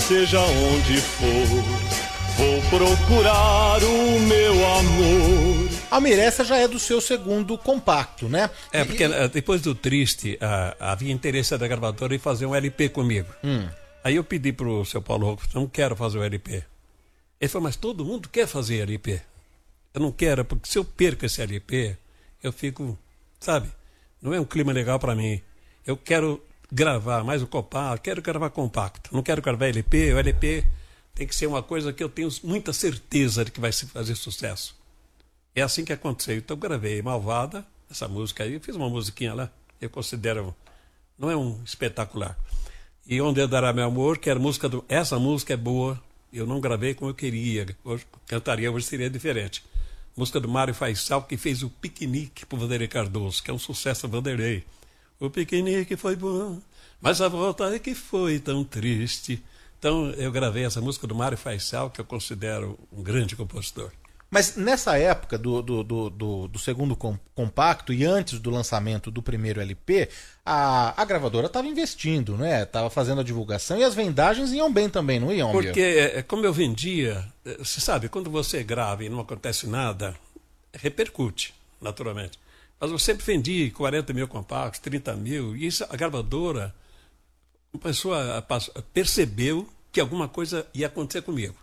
seja onde for, vou procurar o meu amor. Almir, essa já é do seu segundo compacto, né? Porque depois do Triste, havia interesse da gravadora em fazer um LP comigo. Aí eu pedi pro seu Paulo Rocco, não quero fazer o LP. Ele falou, mas todo mundo quer fazer LP. Eu não quero, porque se eu perco esse LP, eu fico, sabe, não é um clima legal para mim. Eu quero gravar mais o compacto, quero gravar compacto, não quero gravar LP. O LP tem que ser uma coisa que eu tenho muita certeza de que vai fazer sucesso. É assim que aconteceu. Então eu gravei Malvada, essa música aí, eu fiz uma musiquinha lá, eu considero, não é um espetacular. E Onde Andará Meu Amor, que era música essa música é boa, eu não gravei como eu queria, hoje cantaria, hoje seria diferente. Música do Mário Faisal, que fez o Piquenique pro Vanderlei Cardoso, que é um sucesso do Vanderlei. O piquenique foi bom, mas a volta é que foi tão triste. Então eu gravei essa música do Mário Faisal, que eu considero um grande compositor. Mas nessa época do segundo compacto e antes do lançamento do primeiro LP, a gravadora estava investindo, né? Estava fazendo a divulgação e as vendagens iam bem também, não iam? Porque como eu vendia, você sabe, quando você grava e não acontece nada, repercute, naturalmente. Mas eu sempre vendi 40 mil compactos, 30 mil, e isso, a gravadora, a pessoa percebeu que alguma coisa ia acontecer comigo.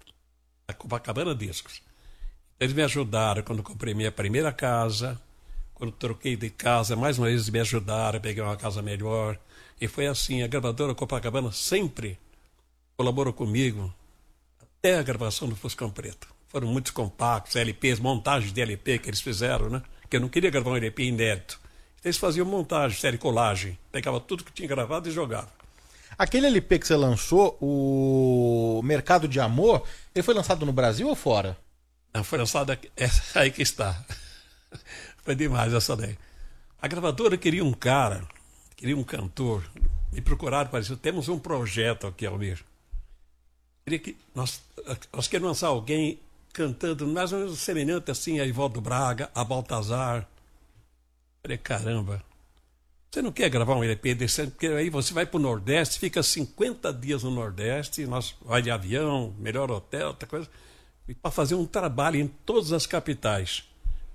A Copacabana Discos. Eles me ajudaram quando comprei minha primeira casa, quando troquei de casa, mais uma vez eles me ajudaram, peguei uma casa melhor. E foi assim, a gravadora Copacabana sempre colaborou comigo, até a gravação do Fuscão Preto. Foram muitos compactos, LPs, montagens de LP que eles fizeram, né? Porque eu não queria gravar um LP inédito. Então eles faziam montagem, série colagem, pegava tudo que tinha gravado e jogava. Aquele LP que você lançou, o Mercado de Amor, ele foi lançado no Brasil ou fora? Não, foi lançada, essa aí que está. Foi demais essa daí. A gravadora queria um cara, queria um cantor. Me procuraram para dizer, temos um projeto aqui, Almir. Queria que nós queremos lançar alguém cantando mais ou menos semelhante assim a Ivaldo Braga, a Baltazar. Falei, caramba, você não quer gravar um LP desse? Porque aí você vai para o Nordeste, fica 50 dias no Nordeste, nós vai de avião, melhor hotel, outra coisa. E para fazer um trabalho em todas as capitais.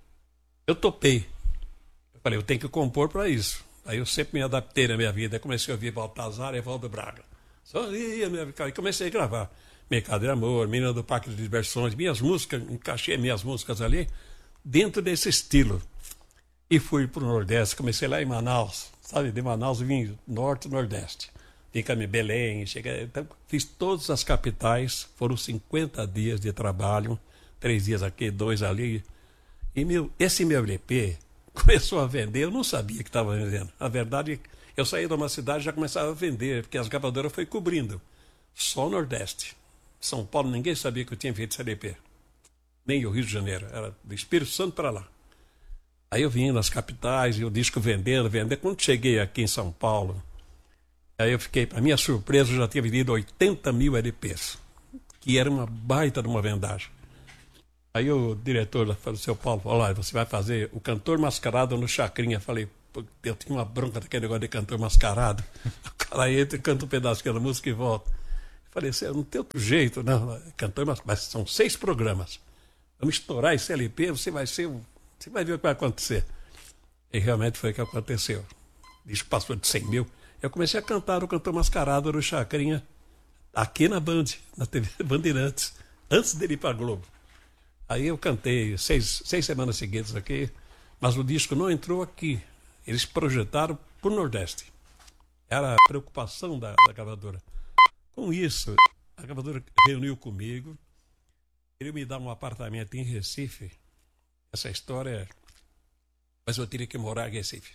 Eu topei. Eu falei, eu tenho que compor para isso. Aí eu sempre me adaptei na minha vida. Eu comecei a ouvir Baltazar e Evaldo Braga. Sorria, e comecei a gravar. Mercado de Amor, Menina do Parque de Diversões, minhas músicas, encaixei minhas músicas ali dentro desse estilo. E fui para o Nordeste, comecei lá em Manaus, sabe? De Manaus vim Norte e Nordeste. Fica em Belém, cheguei, então, fiz todas as capitais, foram 50 dias de trabalho, 3 dias aqui, 2 ali. E esse meu LP começou a vender, eu não sabia que estava vendendo. A verdade, eu saí de uma cidade e já começava a vender, porque as gravadoras foi cobrindo. Só o Nordeste. São Paulo, ninguém sabia que eu tinha feito esse LP. Nem o Rio de Janeiro, era do Espírito Santo para lá. Aí eu vim nas capitais, e o disco vendendo. Quando cheguei aqui em São Paulo, aí eu fiquei, para minha surpresa, eu já tinha vendido 80 mil LPs, que era uma baita de uma vendagem. Aí o diretor do seu Paulo falou, olha, você vai fazer o Cantor Mascarado no Chacrinha. Falei, eu tinha uma bronca daquele negócio de cantor mascarado. O cara entra e canta um pedaço da música e volta. Falei, assim, não tem outro jeito, não. Cantor mascarado, mas são 6 programas. Vamos estourar esse LP, você vai ver o que vai acontecer. E realmente foi o que aconteceu. Isso passou de 100 mil. Eu comecei a cantar o Cantor Mascarado no Chacrinha, aqui na Band, na TV Bandeirantes, antes dele ir para a Globo. Aí eu cantei 6 semanas seguidas aqui, mas o disco não entrou aqui. Eles projetaram para o Nordeste. Era a preocupação da gravadora. Com isso, a gravadora reuniu comigo, queria me dar um apartamento em Recife. Essa história, mas eu teria que morar em Recife.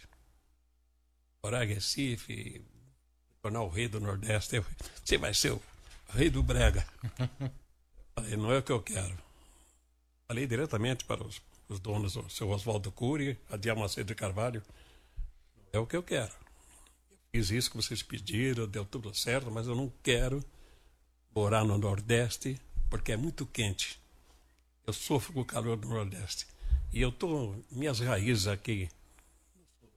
Morar em Recife, tornar o rei do Nordeste. Você vai ser o rei do brega. Falei, não é o que eu quero. Falei diretamente para os donos, o seu Oswaldo Cury, a Diama Macedo de Carvalho. Não é o que eu quero. Eu fiz isso que vocês pediram, deu tudo certo, mas eu não quero morar no Nordeste, porque é muito quente. Eu sofro com o calor do Nordeste. E eu estou, minhas raízes aqui,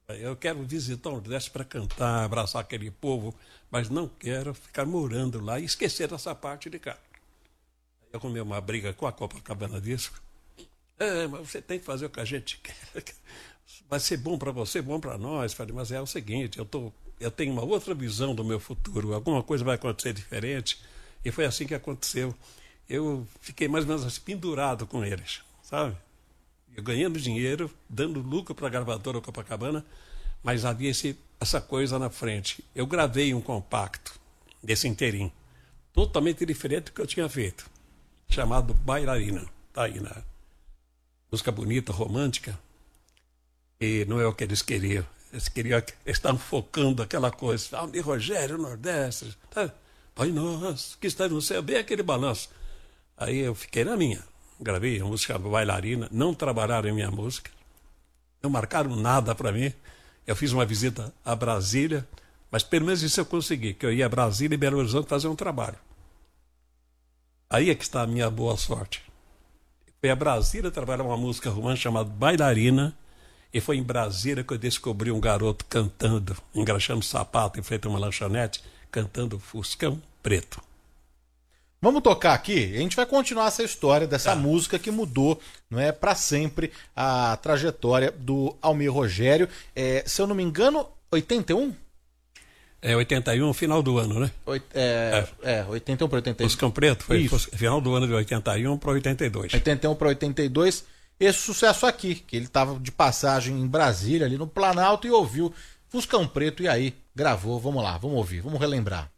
Eu quero visitar o Nordeste para cantar, abraçar aquele povo, mas não quero ficar morando lá e esquecer dessa parte de cá. Eu arrumei uma briga com a Copacabana Disco. Mas você tem que fazer o que a gente quer. Vai ser bom para você, bom para nós. Falei, mas é o seguinte, eu tenho uma outra visão do meu futuro, alguma coisa vai acontecer diferente. E foi assim que aconteceu. Eu fiquei mais ou menos assim, pendurado com eles, sabe? Eu ganhando dinheiro, dando lucro para a gravadora Copacabana, mas havia essa coisa na frente. Eu gravei um compacto desse inteirinho, totalmente diferente do que eu tinha feito, chamado Bailarina. Tá aí na música bonita, romântica, e não é o que eles queriam. Eles estavam focando aquela coisa. Almir Rogério, Nordeste, tá? Pai nosso, que está no céu, bem aquele balanço. Aí eu fiquei na minha. Gravei a música Bailarina, não trabalharam em minha música, não marcaram nada para mim. Eu fiz uma visita a Brasília, mas pelo menos isso eu consegui, que eu ia a Brasília e Belo Horizonte fazer um trabalho. Aí é que está a minha boa sorte. Fui a Brasília trabalhar uma música romântica chamada Bailarina, e foi em Brasília que eu descobri um garoto cantando, engraxando sapato em frente a uma lanchonete, cantando Fuscão Preto. Vamos tocar aqui, a gente vai continuar essa história dessa música que mudou, não é, para sempre a trajetória do Almir Rogério. Se eu não me engano, 81? 81, final do ano, né? 81 para 82. Fuscão Preto foi Isso. final do ano de 81 para 82. 81 para 82, esse sucesso aqui, que ele estava de passagem em Brasília, ali no Planalto, e ouviu Fuscão Preto, e aí gravou. Vamos lá, vamos ouvir, vamos relembrar.